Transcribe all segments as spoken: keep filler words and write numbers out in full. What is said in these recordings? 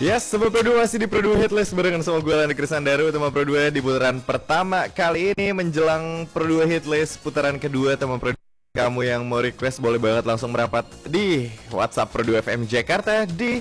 Yes, Teman Pro dua masih di Pro dua Hitlist barengan sama gue Lani Krisandaru. Teman Pro dua di putaran pertama kali ini menjelang Pro dua Hitlist putaran kedua. Teman Pro dua, kamu yang mau request boleh banget langsung merapat di WhatsApp Pro dua F M Jakarta di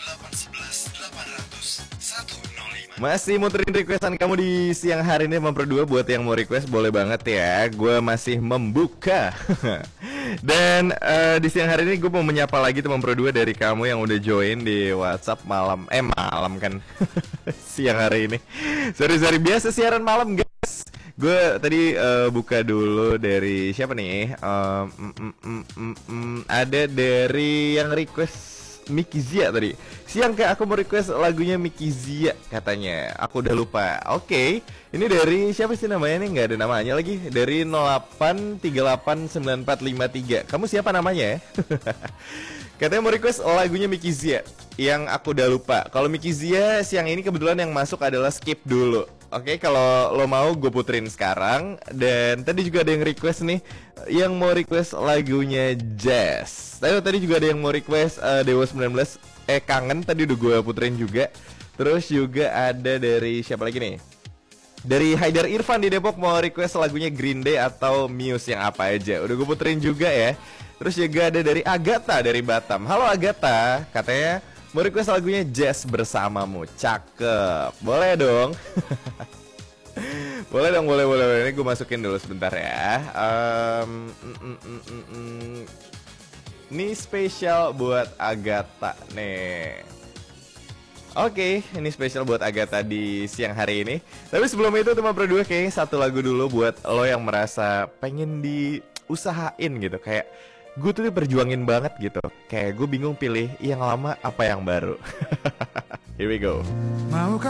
masih muterin requestan kamu di siang hari ini. Teman Pro dua, buat yang mau request boleh banget ya, gue masih membuka. Dan uh, di siang hari ini gue mau menyapa lagi teman Pro dua dari kamu yang udah join di WhatsApp malam. Eh malam kan. Siang hari ini. Sorry sorry biasa siaran malam guys. Gue tadi uh, buka dulu dari siapa nih? Uh, mm, mm, mm, mm, mm, ada dari yang request Miki Zia tadi. Siang kayak aku mau request lagunya Miki Zia katanya. Aku udah lupa. Oke, okay. Ini dari siapa sih namanya nih? Nggak ada namanya lagi. Dari nol delapan tiga delapan sembilan empat lima tiga. Kamu siapa namanya ya? Katanya mau request lagunya Miki Zia yang aku udah lupa. Kalau Miki Zia siang ini kebetulan yang masuk adalah Skip Dulu. Oke, okay, kalau lo mau gue puterin sekarang. Dan tadi juga ada yang request nih, yang mau request lagunya Jazz. Tadi, tadi juga ada yang mau request uh, Dewa sembilan belas. Eh Kangen, tadi udah gue puterin juga. Terus juga ada dari siapa lagi nih? Dari Haidar Irfan di Depok mau request lagunya Green Day atau Muse yang apa aja. Udah gue puterin juga ya. Terus juga ada dari Agatha dari Batam. Halo Agatha, katanya mau request lagunya Jazz Bersamamu. Cakep. Boleh dong. Boleh dong, boleh, boleh. Ini gue masukin dulu sebentar ya. um, mm, mm, mm, mm, mm. Ini spesial buat Agatha nih. Oke, okay, ini spesial buat Agatha di siang hari ini. Tapi sebelum itu teman Pro dua, kayaknya satu lagu dulu buat lo yang merasa pengen diusahain gitu. Kayak gue tuh diperjuangin banget gitu. Kayak gue bingung pilih yang lama apa yang baru. Here we go. Maukah